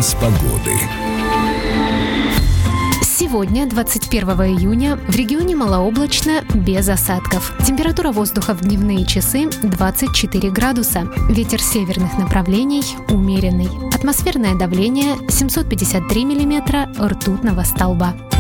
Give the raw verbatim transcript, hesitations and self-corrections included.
Прогноз погоды. Сегодня, двадцать первого июня, в регионе малооблачно, без осадков. Температура воздуха в дневные часы двадцать четыре градуса. Ветер северных направлений умеренный. Атмосферное давление семьсот пятьдесят три миллиметра ртутного столба.